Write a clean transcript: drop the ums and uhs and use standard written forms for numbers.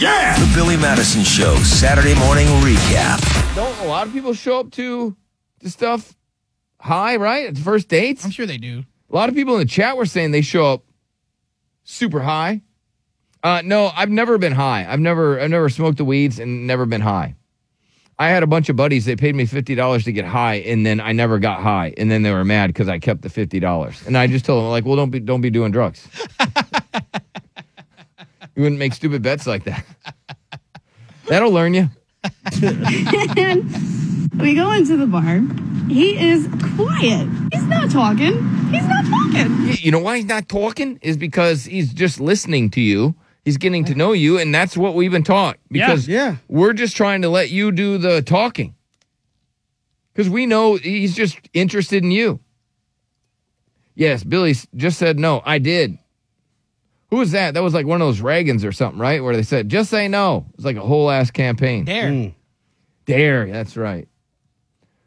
Yeah! The Billy Madison Show, Saturday morning recap. Don't a lot of people show up to stuff high, right? At the first dates? I'm sure they do. A lot of people in the chat were saying they show up super high. No, I've never been high. I've never smoked the weeds and never been high. I had a bunch of buddies that paid me $50 to get high, and then I never got high, and then they were mad because I kept the $50. And I just told them, like, well, don't be doing drugs. You wouldn't make stupid bets like that. That'll learn you. And we go into the bar. He is quiet. He's not talking. You know why he's not talking? Is because he's just listening to you. He's getting to know you, and that's what we've been taught. Because we're just trying to let you do the talking. Because we know he's just interested in you. Yes, Billy just said no. I did. Who was that? That was like one of those Reagans or something, right? Where they said, just say no. It was like a whole ass campaign. Dare. Dare, that's right.